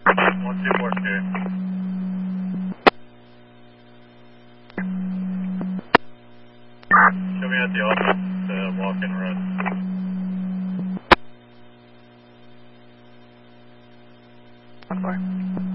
124 Show me at the office to walk-in road. On fire.